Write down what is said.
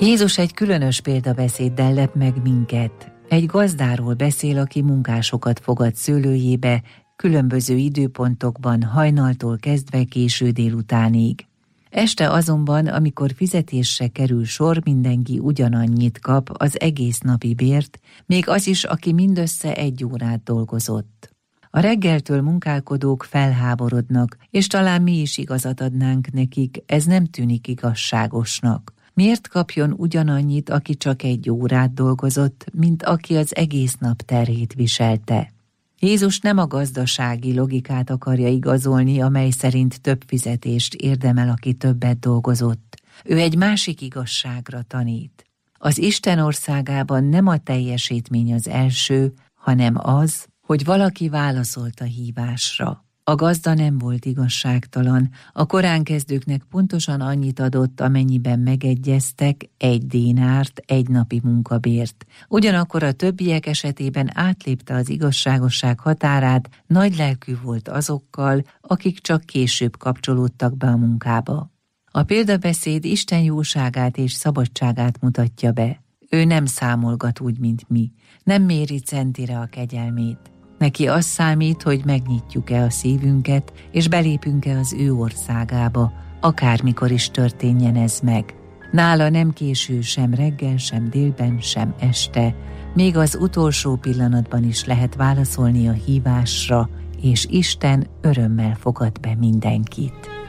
Jézus egy különös példabeszéddel lep meg minket. Egy gazdáról beszél, aki munkásokat fogad szőlőjébe, különböző időpontokban, hajnaltól kezdve késő délutánig. Este azonban, amikor fizetésre kerül sor, mindenki ugyanannyit kap, az egész napi bért, még az is, aki mindössze 1 órát dolgozott. A reggeltől munkálkodók felháborodnak, és talán mi is igazat adnánk nekik, ez nem tűnik igazságosnak. Miért kapjon ugyanannyit, aki csak 1 órát dolgozott, mint aki az egész nap terhét viselte? Jézus nem a gazdasági logikát akarja igazolni, amely szerint több fizetést érdemel, aki többet dolgozott. Ő egy másik igazságra tanít. Az Isten országában nem a teljesítmény az első, hanem az, hogy valaki válaszolt a hívásra. A gazda nem volt igazságtalan, a koránkezdőknek pontosan annyit adott, amennyiben megegyeztek, 1 dénárt, 1 napi munkabért. Ugyanakkor a többiek esetében átlépte az igazságosság határát, nagylelkű volt azokkal, akik csak később kapcsolódtak be a munkába. A példabeszéd Isten jóságát és szabadságát mutatja be. Ő nem számolgat úgy, mint mi, nem méri centire a kegyelmét. Neki az számít, hogy megnyitjuk-e a szívünket, és belépünk-e az ő országába, akármikor is történjen ez meg. Nála nem késő sem reggel, sem délben, sem este, még az utolsó pillanatban is lehet válaszolni a hívásra, és Isten örömmel fogad be mindenkit.